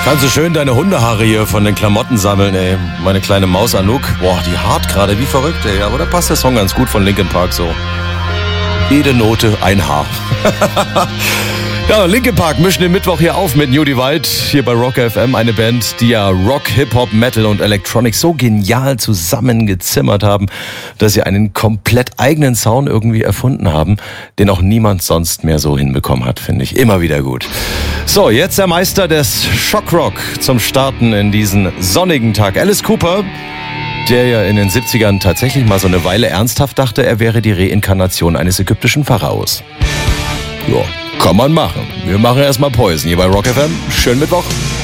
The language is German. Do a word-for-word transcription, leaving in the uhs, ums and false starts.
Kannst du schön deine Hundehaare hier von den Klamotten sammeln, ey. Meine kleine Maus Anouk, boah, die hart gerade, wie verrückt, ey. Aber da passt der Song ganz gut von Linkin Park so. Jede Note ein Haar. Ja, Linkin Park mischen den Mittwoch hier auf mit New Divide, hier bei Rock F M, eine Band, die ja Rock, Hip-Hop, Metal und Electronic so genial zusammengezimmert haben, dass sie einen komplett eigenen Sound irgendwie erfunden haben, den auch niemand sonst mehr so hinbekommen hat, finde ich. Immer wieder gut. So, jetzt der Meister des Shockrock zum Starten in diesen sonnigen Tag. Alice Cooper, der ja in den siebzigern tatsächlich mal so eine Weile ernsthaft dachte, er wäre die Reinkarnation eines ägyptischen Pharaos. Ja. Kann man machen. Wir machen erstmal Poison hier bei Rock F M. Schönen Mittwoch.